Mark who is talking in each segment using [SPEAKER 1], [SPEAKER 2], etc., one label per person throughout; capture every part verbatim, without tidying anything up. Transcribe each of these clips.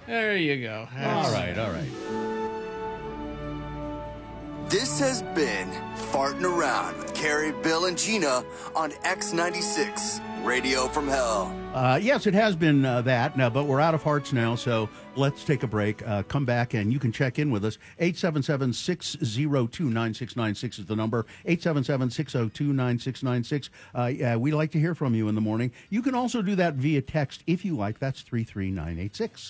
[SPEAKER 1] There you go.
[SPEAKER 2] All right, all right.
[SPEAKER 3] This has been Farting Around with Carrie, Bill, and Gina on X ninety-six, Radio from Hell.
[SPEAKER 2] Uh, yes, it has been uh, that, no, but we're out of hearts now, so let's take a break. Uh, come back, and you can check in with us. eight seven seven, six oh two, nine six nine six is the number. eight seven seven, six oh two, nine six nine six. Uh, yeah, we like to hear from you in the morning. You can also do that via text if you like. That's three three nine eight six.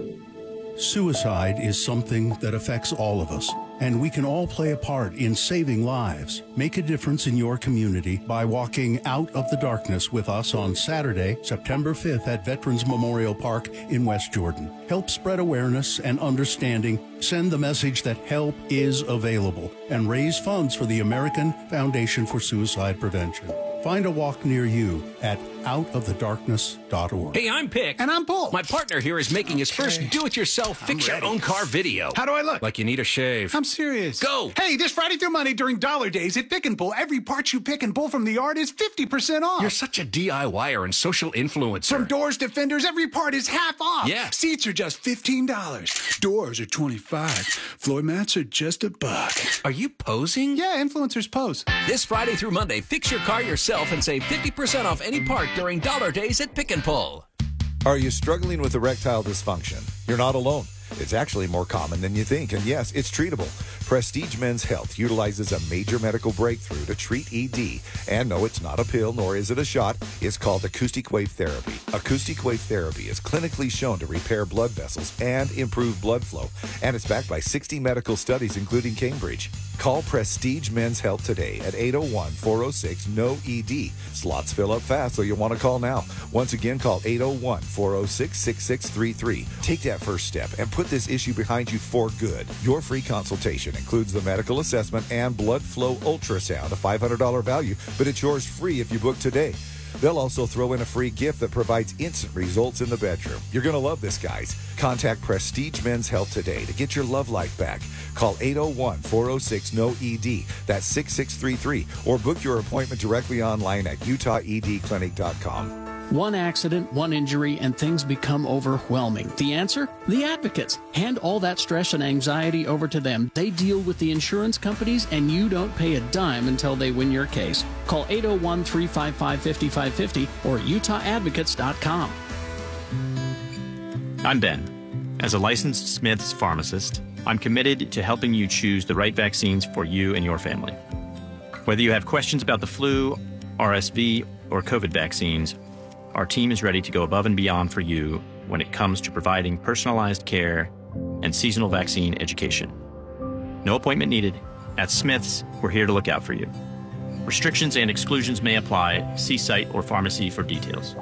[SPEAKER 2] Suicide is something that affects all of us, and we can all play a part in saving lives. Make a difference in your community by walking out of the darkness with us on Saturday, September fifth at Veterans Memorial Park in West Jordan. Help spread awareness and understanding, send the message that help is available, and raise funds for the American Foundation for Suicide Prevention. Find a walk near you at out of the darkness dot org.
[SPEAKER 4] Hey, I'm Pick.
[SPEAKER 5] And I'm Paul.
[SPEAKER 4] My partner here is making his first do-it-yourself fix-your-own-car video.
[SPEAKER 5] How do I look?
[SPEAKER 4] Like you need a shave.
[SPEAKER 5] I'm serious.
[SPEAKER 4] Go!
[SPEAKER 5] Hey, this Friday through Monday during Dollar Days at Pick and Pull, every part you pick and pull from the yard is fifty percent off.
[SPEAKER 4] You're such a DIYer and social influencer.
[SPEAKER 5] From doors to fenders, every part is half off.
[SPEAKER 4] Yeah.
[SPEAKER 5] Seats are just fifteen dollars. Doors are twenty-five dollars. Floor mats are just a buck.
[SPEAKER 4] Are you posing?
[SPEAKER 5] Yeah, influencers pose.
[SPEAKER 4] This Friday through Monday, fix your car yourself and save fifty percent off any part during Dollar Days at Pick and Pull.
[SPEAKER 6] Are you struggling with erectile dysfunction? You're not alone. It's actually more common than you think, and yes, it's treatable. Prestige Men's Health utilizes a major medical breakthrough to treat E D. And no, it's not a pill, nor is it a shot. It's called acoustic wave therapy. Acoustic wave therapy is clinically shown to repair blood vessels and improve blood flow. And it's backed by sixty medical studies, including Cambridge. Call Prestige Men's Health today at eight oh one, four oh six, N O E D. Slots fill up fast, so you'll want to call now. Once again, call eight oh one, four oh six, six six three three. Take that first step and put this issue behind you for good. Your free consultation includes the medical assessment and blood flow ultrasound, a five hundred dollars value, but it's yours free if you book today. They'll also throw in a free gift that provides instant results in the bedroom. You're going to love this, guys. Contact Prestige Men's Health today to get your love life back. Call eight oh one, four oh six, N O E D. That's six six three three. Or book your appointment directly online at utah e d clinic dot com.
[SPEAKER 7] One accident, one injury, and things become overwhelming. The answer? The Advocates. Hand all that stress and anxiety over to them. They deal with the insurance companies, and you don't pay a dime until they win your case. Call eight oh one, three five five, five five five zero or utah advocates dot com.
[SPEAKER 8] I'm Ben. As a licensed Smith's pharmacist, I'm committed to helping you choose the right vaccines for you and your family. Whether you have questions about the flu, R S V, or COVID vaccines, our team is ready to go above and beyond for you when it comes to providing personalized care and seasonal vaccine education. No appointment needed. At Smith's, we're here to look out for you. Restrictions and exclusions may apply. See site or pharmacy for details.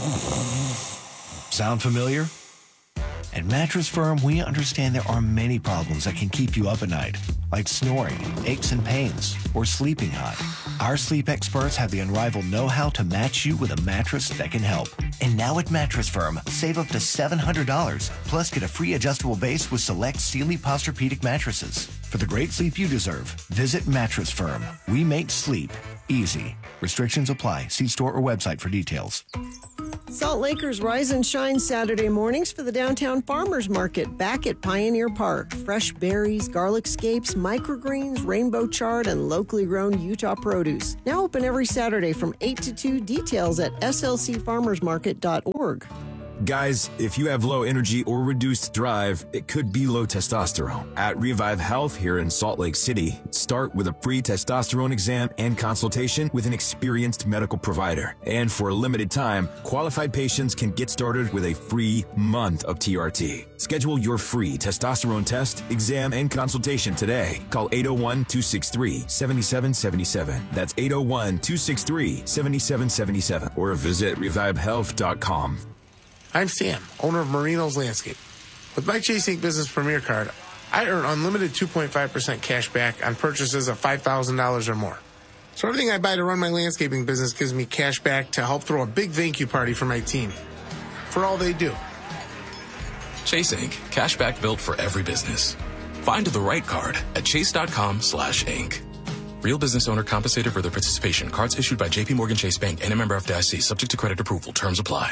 [SPEAKER 9] Sound familiar? At Mattress Firm, we understand there are many problems that can keep you up at night, like snoring, aches and pains, or sleeping hot. Our sleep experts have the unrivaled know-how to match you with a mattress that can help. And now at Mattress Firm, save up to seven hundred dollars, plus get a free adjustable base with select Sealy Posturepedic mattresses. For the great sleep you deserve, visit Mattress Firm. We make sleep easy. Restrictions apply. See store or website for details.
[SPEAKER 10] Salt Lakers rise and shine Saturday mornings for the Downtown Farmers Market back at Pioneer Park. Fresh berries, garlic scapes, microgreens, rainbow chard, and locally grown Utah produce. Now open every Saturday from eight to two. Details at s l c farmers market dot org.
[SPEAKER 11] Guys, if you have low energy or reduced drive, it could be low testosterone. At Revive Health here in Salt Lake City, start with a free testosterone exam and consultation with an experienced medical provider. And for a limited time, qualified patients can get started with a free month of T R T. Schedule your free testosterone test, exam, and consultation today. Call eight oh one, two six three, seven seven seven seven. That's eight oh one, two six three, seven seven seven seven. Or visit revive health dot com.
[SPEAKER 12] I'm Sam, owner of Marino's Landscape. With my Chase Incorporated. Business Premier Card, I earn unlimited two point five percent cash back on purchases of five thousand dollars or more. So everything I buy to run my landscaping business gives me cash back to help throw a big thank you party for my team, for all they do.
[SPEAKER 13] Chase Incorporated. Cash back built for every business. Find the right card at chase.com slash inc. Real business owner compensated for their participation. Cards issued by J P Morgan Chase Bank and a member of F D I C, subject to credit approval. Terms apply.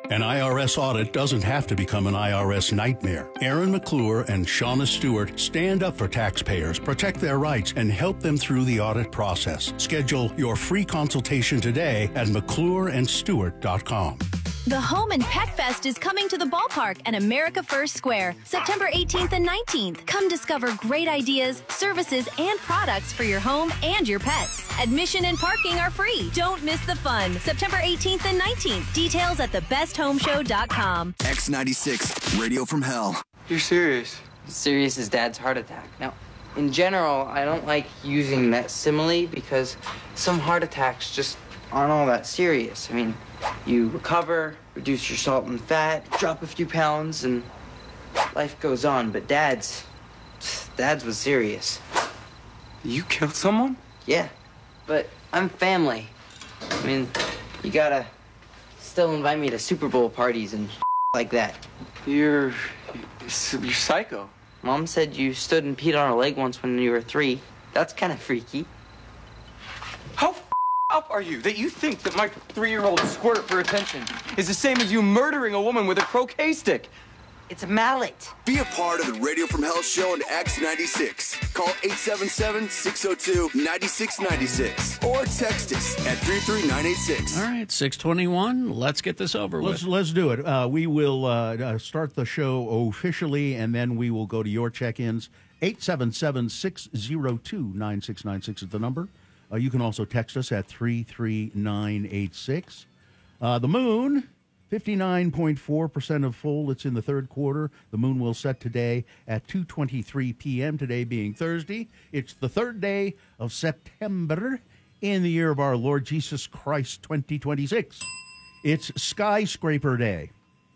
[SPEAKER 2] An I R S audit doesn't have to become an I R S nightmare. Aaron McClure and Shauna Stewart stand up for taxpayers, protect their rights, and help them through the audit process. Schedule your free consultation today at mcclure and stewart dot com.
[SPEAKER 1] The Home and Pet Fest is coming to the ballpark and America First Square, September eighteenth and nineteenth. Come discover great ideas, services, and products for your home and your pets. Admission and parking are free. Don't miss the fun. September eighteenth and nineteenth. Details at the best home show dot com.
[SPEAKER 3] X ninety-six, Radio from Hell.
[SPEAKER 14] You're serious? Serious as Dad's heart attack. Now, in general, I don't like using that simile because some heart attacks just aren't all that serious. I mean, you recover, reduce your salt and fat, drop a few pounds, and life goes on. But Dad's, Dad's was serious.
[SPEAKER 15] You killed someone?
[SPEAKER 14] Yeah, but I'm family. I mean, you gotta still invite me to Super Bowl parties and like that.
[SPEAKER 15] You're, you're psycho.
[SPEAKER 14] Mom said you stood and peed on her leg once when you were three. That's kind of freaky.
[SPEAKER 15] How up are you that you think that my three-year-old squirt for attention is the same as you murdering a woman with a croquet stick?
[SPEAKER 14] It's a mallet.
[SPEAKER 3] Be a part of the Radio from Hell show on X ninety-six. Call eight seven seven, six oh two, nine six nine six or text us at three three nine eight six.
[SPEAKER 7] All right, six twenty-one. Let's get this over
[SPEAKER 2] Let's
[SPEAKER 7] with.
[SPEAKER 2] let's do it. Uh, we will uh, uh, start the show officially, and then we will go to your check-ins. eight seven seven, six oh two, nine six nine six is the number. Uh, you can also text us at three three nine eight six. Uh, the moon, fifty-nine point four percent of full. It's in the third quarter. The moon will set today at two twenty-three p.m., today being Thursday. It's the third day of September in the year of our Lord Jesus Christ, twenty twenty-six. It's Skyscraper Day.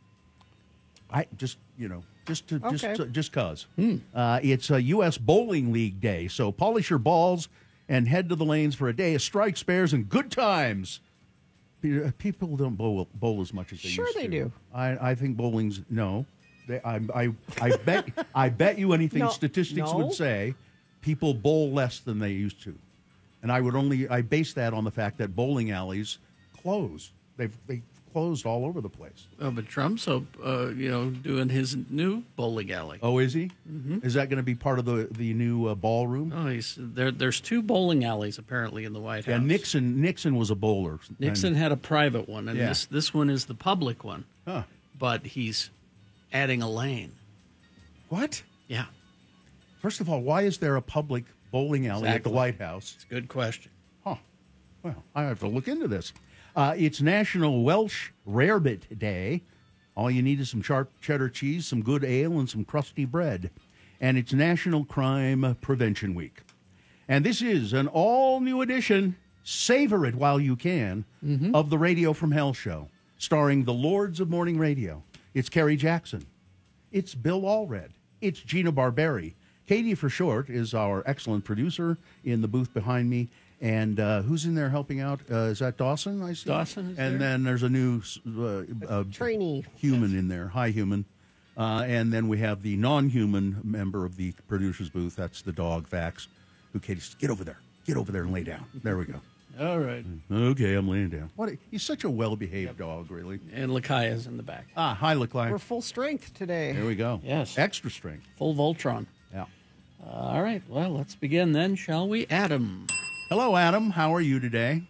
[SPEAKER 2] I just, you know, just to,
[SPEAKER 10] Okay.
[SPEAKER 2] just just cause. Uh, it's a U S Bowling League Day, so polish your balls and head to the lanes for a day of strike spares and good times. Pe- People don't bowl, bowl as much as they
[SPEAKER 10] Sure
[SPEAKER 2] used
[SPEAKER 10] they
[SPEAKER 2] to.
[SPEAKER 10] do.
[SPEAKER 2] I, I think bowling's no. They, I, I, I bet I bet you anything
[SPEAKER 10] No,
[SPEAKER 2] statistics
[SPEAKER 10] no.
[SPEAKER 2] would say people bowl less than they used to, and I would only I base that on the fact that bowling alleys close. They've they closed all over the place.
[SPEAKER 7] Oh, but Trump's, uh, you know, doing his new bowling alley.
[SPEAKER 2] Oh, is he?
[SPEAKER 7] Mm-hmm.
[SPEAKER 2] Is that going to be part of the the new uh, ballroom?
[SPEAKER 7] Oh, he's there. There's two bowling alleys apparently in the White
[SPEAKER 2] Yeah,
[SPEAKER 7] House.
[SPEAKER 2] Nixon Nixon was a bowler.
[SPEAKER 7] Nixon
[SPEAKER 2] And-
[SPEAKER 7] had a private one, and
[SPEAKER 2] Yeah.
[SPEAKER 7] this this one is the public one.
[SPEAKER 2] Huh.
[SPEAKER 7] But he's adding a lane.
[SPEAKER 2] What?
[SPEAKER 7] Yeah,
[SPEAKER 2] First of all, why is there a public bowling alley at the
[SPEAKER 7] Exactly.
[SPEAKER 2] White House?
[SPEAKER 7] it's a good question.
[SPEAKER 2] Huh. Well, I have to look into this. Uh, it's National Welsh Rarebit Day. All you need is some sharp cheddar cheese, some good ale, and some crusty bread. And it's National Crime Prevention Week. And this is an all-new edition, savor it while you can, of the Radio from Hell show, starring the Lords of Morning Radio. It's Kerry Jackson. It's Bill Allred. It's Gina Barberi. Katie, for short, is our excellent producer in the booth behind me. And uh, who's in there helping out? Uh, is that Dawson? I see.
[SPEAKER 7] Dawson is
[SPEAKER 2] And
[SPEAKER 7] there?
[SPEAKER 2] then there's a new uh, uh,
[SPEAKER 10] Trainee.
[SPEAKER 2] human in there. Hi, human. Uh, and then we have the non-human member of the producer's booth. That's the dog, Vax, who Katie says, get over there. Get over there and lay down. There we go.
[SPEAKER 7] All right.
[SPEAKER 2] Okay, I'm laying down. What? A, he's such a well-behaved dog, really.
[SPEAKER 7] And Lakaya's in the back.
[SPEAKER 2] Ah, hi, Leclerc.
[SPEAKER 10] We're full strength today.
[SPEAKER 2] There we go.
[SPEAKER 7] Yes.
[SPEAKER 2] Extra strength.
[SPEAKER 7] Full Voltron.
[SPEAKER 2] Yeah.
[SPEAKER 7] Uh, all right. Well, let's begin then, shall we? Adam.
[SPEAKER 2] Hello, Adam. How are you today?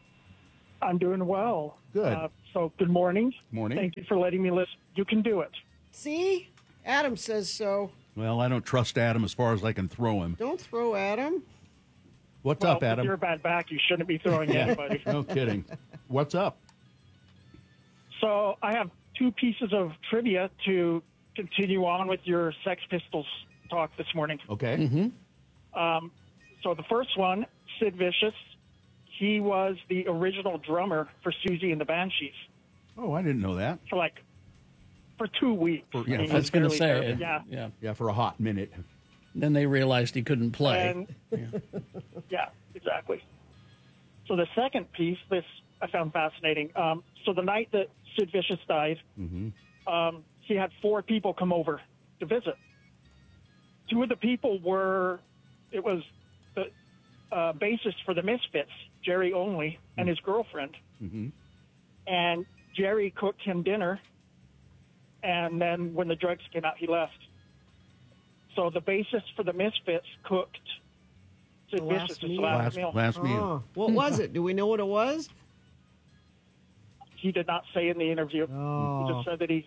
[SPEAKER 16] I'm doing well.
[SPEAKER 2] Good.
[SPEAKER 16] Uh, so, good morning.
[SPEAKER 2] Morning.
[SPEAKER 16] Thank you for letting me listen. You can do it.
[SPEAKER 10] See? Adam says so.
[SPEAKER 2] Well, I don't trust Adam as far as I can throw him.
[SPEAKER 10] Don't throw Adam.
[SPEAKER 2] What's
[SPEAKER 16] well,
[SPEAKER 2] up, Adam?
[SPEAKER 16] If you're a bad back, you shouldn't be throwing anybody.
[SPEAKER 2] No kidding. What's up?
[SPEAKER 16] So, I have two pieces of trivia to continue on with your Sex Pistols talk this morning.
[SPEAKER 2] Okay.
[SPEAKER 7] Mm-hmm.
[SPEAKER 16] Um, so, the first one, Sid Vicious, he was the original drummer for Susie and the Banshees
[SPEAKER 2] Oh, I didn't know that.
[SPEAKER 16] for like for two weeks.
[SPEAKER 2] For- yeah,
[SPEAKER 16] I mean,
[SPEAKER 7] I was going to
[SPEAKER 16] barely
[SPEAKER 7] say.
[SPEAKER 16] there,
[SPEAKER 7] it-
[SPEAKER 16] yeah.
[SPEAKER 7] Yeah.
[SPEAKER 2] Yeah, for a hot minute.
[SPEAKER 7] Then they realized he couldn't play.
[SPEAKER 16] And, yeah, exactly. So the second piece, this I found fascinating. Um, so the night that Sid Vicious died,
[SPEAKER 2] Mm-hmm.
[SPEAKER 16] um, he had four people come over to visit. Two of the people were, it was the uh, bassist for the Misfits, Jerry Only, and his girlfriend.
[SPEAKER 2] Mm-hmm.
[SPEAKER 16] And Jerry cooked him dinner, and then when the drugs came out, he left. So the basis for the Misfits cooked Sid
[SPEAKER 10] The
[SPEAKER 16] Vicious'
[SPEAKER 10] last meal.
[SPEAKER 16] last,
[SPEAKER 2] Last-
[SPEAKER 16] meal.
[SPEAKER 2] last meal.
[SPEAKER 10] Oh, what was it? Do we know what it was?
[SPEAKER 16] He did not say in the interview.
[SPEAKER 10] Oh.
[SPEAKER 16] He just said that he.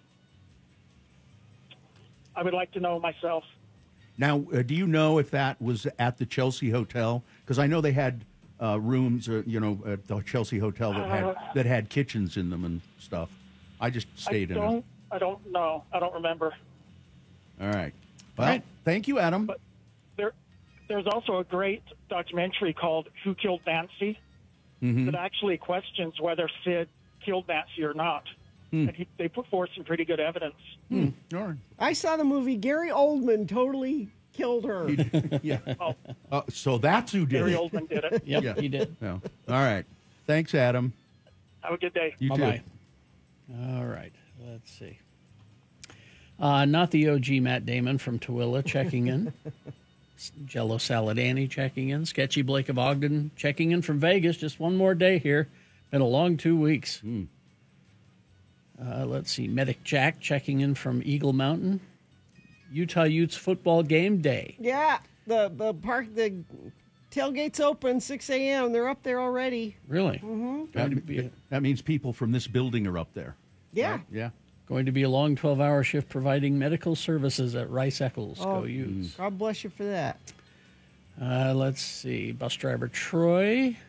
[SPEAKER 16] I would like to know myself.
[SPEAKER 2] Now, uh, do you know if that was at the Chelsea Hotel? Because I know they had uh, rooms, uh, you know, at the Chelsea Hotel that had
[SPEAKER 16] Uh,
[SPEAKER 2] that had kitchens in them and stuff. I just stayed
[SPEAKER 16] I
[SPEAKER 2] in
[SPEAKER 16] don't.
[SPEAKER 2] it.
[SPEAKER 16] I don't know. I don't remember.
[SPEAKER 2] All right. Well, thank you, Adam.
[SPEAKER 16] There, there's also a great documentary called "Who Killed Nancy"
[SPEAKER 2] Mhm.
[SPEAKER 16] that actually questions whether Sid killed Nancy or not,
[SPEAKER 2] Hmm.
[SPEAKER 16] and he, they put forth some pretty good evidence.
[SPEAKER 2] Hmm. All right.
[SPEAKER 10] I saw the movie. Gary Oldman totally killed her.
[SPEAKER 2] yeah.
[SPEAKER 16] Oh,
[SPEAKER 2] Uh, so that's who did
[SPEAKER 16] Gary
[SPEAKER 2] it.
[SPEAKER 16] Oldman did it.
[SPEAKER 7] Yep,
[SPEAKER 2] Yeah.
[SPEAKER 7] he did.
[SPEAKER 2] Yeah. All right. Thanks, Adam.
[SPEAKER 16] Have a good day.
[SPEAKER 2] You
[SPEAKER 7] Bye-bye. All right. Let's see. Uh, not the O G Matt Damon from Tooele checking in. Jello Salad Annie checking in. Sketchy Blake of Ogden checking in from Vegas. Just one more day here. Been a long two weeks.
[SPEAKER 2] too.
[SPEAKER 7] Uh, let's see. Medic Jack checking in from Eagle Mountain. Utah Utes football game day.
[SPEAKER 10] Yeah, the the park, the tailgate's open, six a.m. They're up there already.
[SPEAKER 7] Really?
[SPEAKER 10] Mm-hmm.
[SPEAKER 2] That,
[SPEAKER 7] Going to be a,
[SPEAKER 2] that means people from this building are up there.
[SPEAKER 10] Yeah.
[SPEAKER 2] Right? Yeah.
[SPEAKER 7] going to be a long twelve-hour shift providing medical services at Rice Eccles.
[SPEAKER 10] Oh,
[SPEAKER 7] Go Utes.
[SPEAKER 10] God bless you for that.
[SPEAKER 7] Uh, let's see. Bus driver Troy.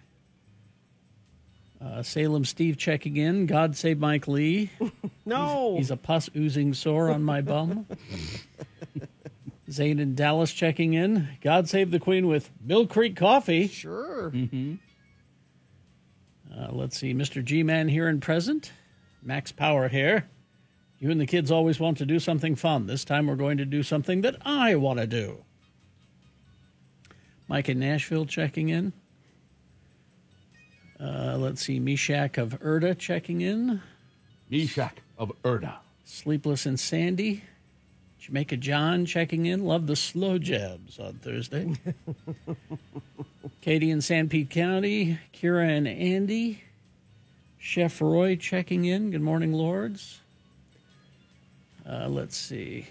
[SPEAKER 7] Uh, Salem Steve checking in. God save Mike Lee.
[SPEAKER 10] No.
[SPEAKER 7] He's, he's a pus oozing sore on my bum. Zane in Dallas checking in. God save the Queen with Mill Creek coffee.
[SPEAKER 10] Sure.
[SPEAKER 7] Mm-hmm. Uh, let's see. Mister G-Man here and present. Max Power here. You and the kids always want to do something fun. This time we're going to do something that I want to do. Mike in Nashville checking in. Uh, let's see. Mishak of Erda checking in.
[SPEAKER 2] Mishak of Erda.
[SPEAKER 7] Sleepless and Sandy. Jamaica John checking in. Love the slow jabs on Thursday. Katie in San Pete County. Kira and Andy. Chef Roy checking in. Good morning, Lords. Uh, let's see.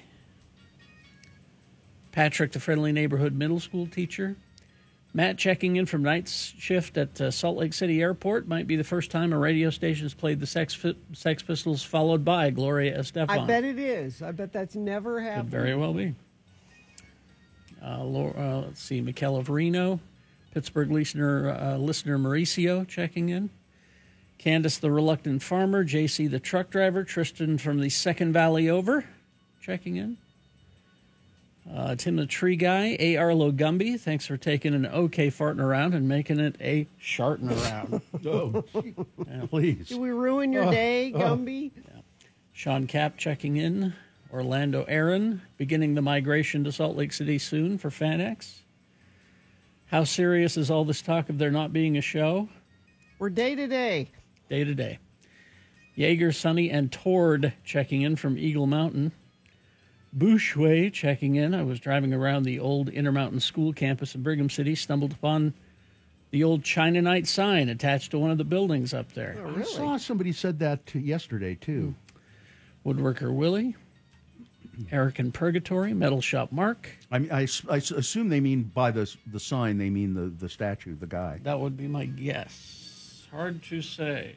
[SPEAKER 7] Patrick, the friendly neighborhood middle school teacher. Matt checking in from night shift at uh, Salt Lake City Airport. Might be the first time a radio station's played the Sex, Fi- Sex Pistols, followed by Gloria Estefan.
[SPEAKER 10] I bet it is. I bet that's never
[SPEAKER 7] Could
[SPEAKER 10] happened.
[SPEAKER 7] very well be. Uh, Laura, uh, let's see, Mikel of Reno, Pittsburgh listener, uh, listener Mauricio checking in. Candace, the reluctant farmer, J C, the truck driver, Tristan from the Second Valley over, checking in. Uh, Tim, the tree guy, A. Arlo Gumby, thanks for taking an okay farting around and making it a sharting around.
[SPEAKER 2] Oh,
[SPEAKER 7] Yeah.
[SPEAKER 2] please.
[SPEAKER 10] Did we ruin your
[SPEAKER 2] Oh,
[SPEAKER 10] day,
[SPEAKER 2] oh.
[SPEAKER 10] Gumby?
[SPEAKER 7] Sean Cap checking in. Orlando Aaron, beginning the migration to Salt Lake City soon for FanX. How serious is all this talk of there not being a show?
[SPEAKER 10] We're day to day.
[SPEAKER 7] Day to day. Jaeger, Sonny, and Tord checking in from Eagle Mountain. Bouchway checking in. I was driving around the old Intermountain School campus in Brigham City, stumbled upon the old China Night sign attached to one of the buildings up there.
[SPEAKER 2] I saw somebody said that t- yesterday, too.
[SPEAKER 7] Woodworker Willie. Eric in Purgatory. Metal Shop Mark.
[SPEAKER 2] I mean, I, s- I s- assume they mean by the s- the sign, they mean the, the statue, the guy.
[SPEAKER 7] That would be my guess. Hard to say.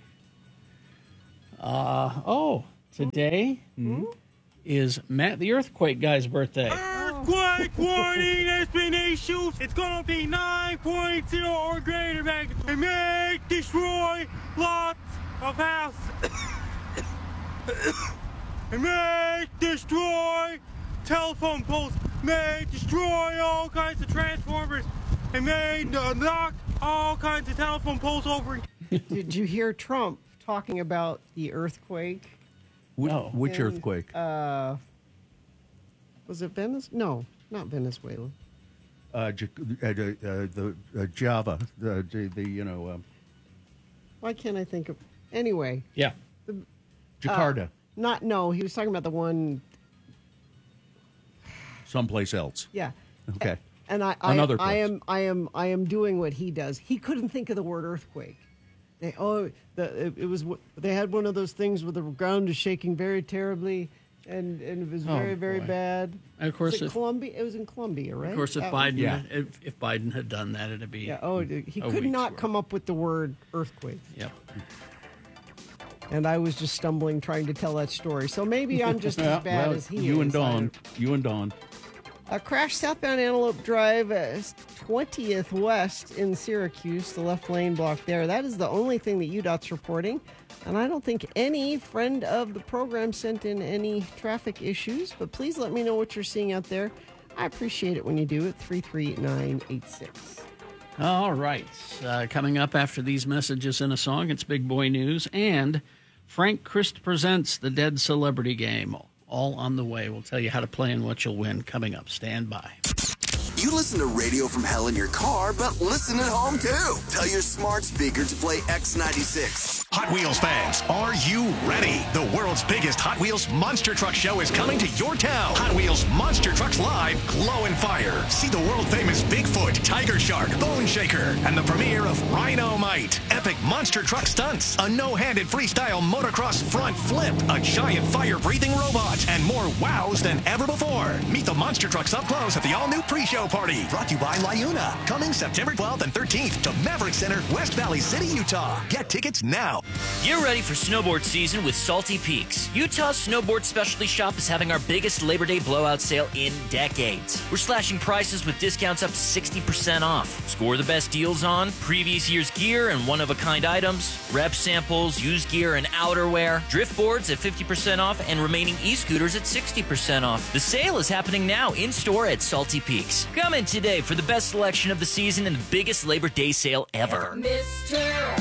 [SPEAKER 7] Uh, oh, today is Matt the Earthquake guy's birthday.
[SPEAKER 17] Earthquake warning has been issued. It's gonna be nine point oh or greater magnitude. It may destroy lots of houses. It may destroy telephone poles. May destroy all kinds of transformers. It may uh, knock all kinds of telephone poles over.
[SPEAKER 10] Did you hear Trump talking about the earthquake?
[SPEAKER 2] Wh-
[SPEAKER 7] No.
[SPEAKER 2] Which
[SPEAKER 10] in,
[SPEAKER 2] earthquake?
[SPEAKER 10] Uh, was it Venezuela? No, not Venezuela.
[SPEAKER 2] Uh, J- uh, uh, the uh, Java, the, the, the you know, um,
[SPEAKER 10] Why can't I think of? Anyway,
[SPEAKER 7] Yeah.
[SPEAKER 2] Jakarta,
[SPEAKER 10] not no. He was talking about the one.
[SPEAKER 2] someplace else.
[SPEAKER 10] Yeah.
[SPEAKER 2] Okay.
[SPEAKER 10] And I, I,
[SPEAKER 2] Another
[SPEAKER 10] I
[SPEAKER 2] place.
[SPEAKER 10] am, I am, I am doing what he does. He couldn't think of the word earthquake, They, oh, the, it, it was. They had one of those things where the ground is shaking very terribly, and, and it was
[SPEAKER 7] Oh,
[SPEAKER 10] very very
[SPEAKER 7] boy.
[SPEAKER 10] bad.
[SPEAKER 7] And of course,
[SPEAKER 10] was it
[SPEAKER 7] if-
[SPEAKER 10] Columbia. It was in Columbia, right?
[SPEAKER 7] Of course, if
[SPEAKER 10] That one?
[SPEAKER 7] Biden if, if Biden had done that, it'd be
[SPEAKER 10] Yeah. Oh, he
[SPEAKER 7] a
[SPEAKER 10] could
[SPEAKER 7] week's
[SPEAKER 10] not
[SPEAKER 7] worth.
[SPEAKER 10] come up with the word earthquake.
[SPEAKER 7] Yep.
[SPEAKER 10] And I was just stumbling trying to tell that story. So maybe I'm just
[SPEAKER 2] Yeah,
[SPEAKER 10] as bad
[SPEAKER 2] well,
[SPEAKER 10] as he
[SPEAKER 2] you
[SPEAKER 10] is.
[SPEAKER 2] and
[SPEAKER 10] I
[SPEAKER 2] Dawn.
[SPEAKER 10] don't-
[SPEAKER 2] You and Dawn.
[SPEAKER 10] A crash southbound Antelope Drive, uh, twentieth West in Syracuse, the left lane block there. That is the only thing that U DOT's reporting. And I don't think any friend of the program sent in any traffic issues. But please let me know what you're seeing out there. I appreciate it when you do it. three three nine eight six.
[SPEAKER 7] All right. Uh, coming up after these messages in a song, it's Big Boy News. And Frank Christ presents the Dead Celebrity Game. All on the way. We'll tell you how to play and what you'll win coming up. Stand by.
[SPEAKER 3] You listen to Radio from Hell in your car, but listen at home too. Tell your smart speaker to play X ninety-six.
[SPEAKER 18] Hot Wheels fans, are you ready? The world's biggest Hot Wheels Monster Truck Show is coming to your town. Hot Wheels Monster Trucks Live, Glow and Fire. See the world-famous Bigfoot, Tiger Shark, Bone Shaker, and the premiere of Rhino-Mite. Epic monster truck stunts, a no-handed freestyle motocross front flip, a giant fire-breathing robot, and more wows than ever before. Meet the monster trucks up close at the all-new pre-show party. Brought to you by LiUNA. Coming September twelfth and thirteenth to Maverick Center, West Valley City, Utah. Get tickets now.
[SPEAKER 19] Get ready for snowboard season with Salty Peaks. Utah's snowboard specialty shop is having our biggest Labor Day blowout sale in decades. We're slashing prices with discounts up to sixty percent off. Score the best deals on previous year's gear and one-of-a-kind items, rep samples, used gear and outerwear, drift boards at fifty percent off, and remaining e-scooters at sixty percent off. The sale is happening now in-store at Salty Peaks. Come in today for the best selection of the season and the biggest Labor Day sale ever.
[SPEAKER 20] Mister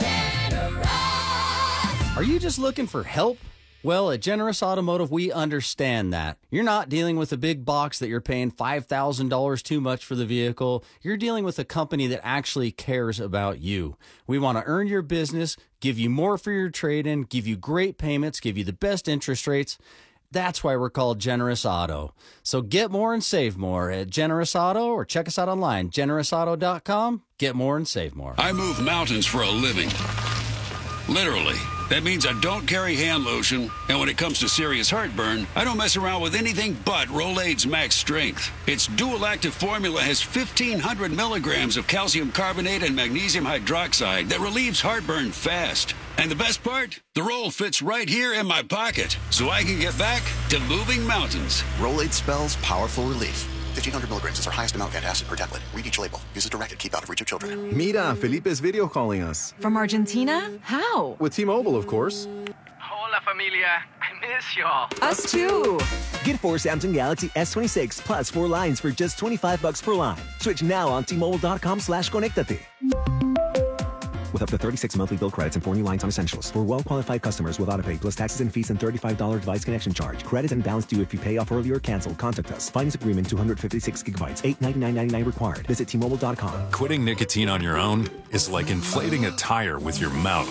[SPEAKER 20] Are you just looking for help? Well, at Generous Automotive, we understand that. You're not dealing with a big box that you're paying five thousand dollars too much for the vehicle. You're dealing with a company that actually cares about you. We want to earn your business, give you more for your trade-in, give you great payments, give you the best interest rates. That's why we're called Generous Auto. So get more and save more at Generous Auto, or check us out online, generous auto dot com. Get more and save more.
[SPEAKER 21] I move mountains for a living. Literally. That means I don't carry hand lotion, and when it comes to serious heartburn, I don't mess around with anything but Rolaids Max Strength. Its dual-active formula has fifteen hundred milligrams of calcium carbonate and magnesium hydroxide that relieves heartburn fast. And the best part? The roll fits right here in my pocket, so I can get back to moving mountains.
[SPEAKER 22] Rolaids spells powerful relief. fifteen hundred milligrams is our highest amount of antacid per tablet. Read each label. Use as directed. Keep out of reach of children.
[SPEAKER 23] Mira, Felipe's video calling us.
[SPEAKER 24] From Argentina? How?
[SPEAKER 23] With T-Mobile, of course.
[SPEAKER 25] Hola, familia. I miss y'all.
[SPEAKER 24] Us too.
[SPEAKER 26] Get four Samsung Galaxy S twenty-six plus four lines for just twenty-five bucks per line. Switch now on T-Mobile.com slash Conectate. With up to thirty-six monthly bill credits and four new lines on essentials. For well-qualified customers with autopay plus taxes and fees and thirty-five dollars device connection charge. Credit and balance due if you pay off early or cancel. Contact us. Finance agreement two hundred fifty-six gigabytes. eight ninety-nine ninety-nine required. Visit T Mobile dot com.
[SPEAKER 27] Quitting nicotine on your own is like inflating a tire with your mouth.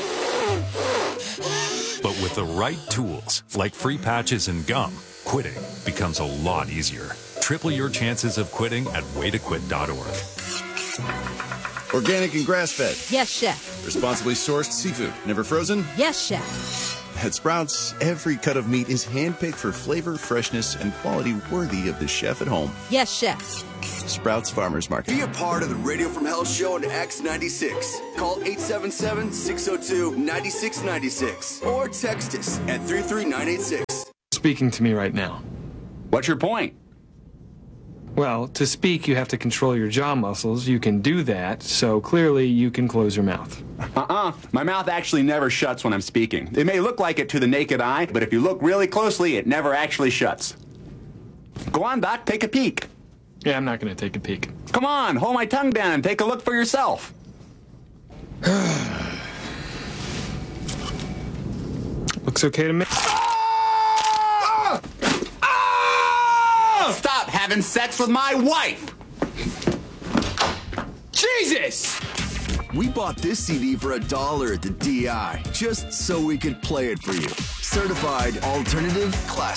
[SPEAKER 27] But with the right tools, like free patches and gum, quitting becomes a lot easier. Triple your chances of quitting at way to quit dot org.
[SPEAKER 28] Organic and grass-fed.
[SPEAKER 24] Yes, chef.
[SPEAKER 28] Responsibly sourced seafood. Never frozen?
[SPEAKER 24] Yes, chef.
[SPEAKER 28] At Sprouts, every cut of meat is handpicked for flavor, freshness, and quality worthy of the chef at home.
[SPEAKER 24] Yes, chef.
[SPEAKER 28] Sprouts Farmers Market.
[SPEAKER 3] Be a part of the Radio from Hell show on X ninety-six. Call eight seven seven, six oh two, nine six nine six or text us at three three nine eight six.
[SPEAKER 29] Speaking to me right now.
[SPEAKER 30] What's your point?
[SPEAKER 29] Well, to speak, you have to control your jaw muscles. You can do that, so clearly you can close your mouth.
[SPEAKER 30] Uh-uh. My mouth actually never shuts when I'm speaking. It may look like it to the naked eye, but if you look really closely, it never actually shuts. Go on, Doc, take a peek.
[SPEAKER 29] Yeah, I'm not going to take a peek.
[SPEAKER 30] Come on, hold my tongue down and take a look for yourself.
[SPEAKER 29] Looks okay to me.
[SPEAKER 30] Stop having sex with my wife!
[SPEAKER 29] Jesus!
[SPEAKER 3] We bought this C D for a dollar at the D I, just so we could play it for you. Certified alternative classic.